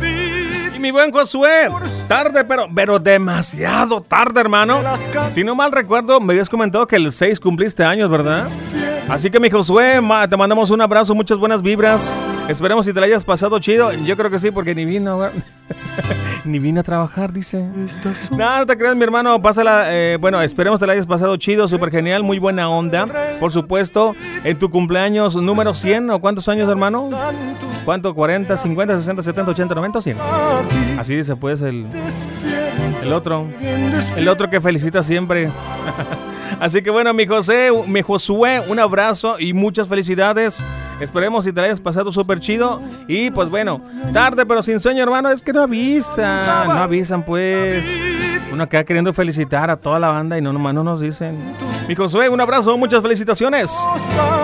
Y mi buen Josué, tarde, pero demasiado tarde, hermano. Si no mal recuerdo, me habías comentado que el 6 cumpliste años, ¿verdad? Así que mi Josué, te mandamos un abrazo, muchas buenas vibras. Esperemos si te la hayas pasado chido. Yo creo que sí, porque ni vino, ¿verdad? Ni vine a trabajar, dice. No te creas, mi hermano, pásala. Bueno, esperemos te la hayas pasado chido, súper genial, muy buena onda. Por supuesto, en tu cumpleaños número 100, ¿o cuántos años, hermano? ¿Cuánto? ¿40, 50, 60, 70, 80, 90, 100? Así dice, pues, el otro. El otro que felicita siempre. Así que bueno, mi Josué, un abrazo y muchas felicidades. Esperemos si te la hayas pasado súper chido. Y pues bueno, tarde pero sin sueño, hermano. Es que no avisan pues. Uno acá queriendo felicitar a toda la banda y no nos dicen. Mi Josué, un abrazo, muchas felicitaciones.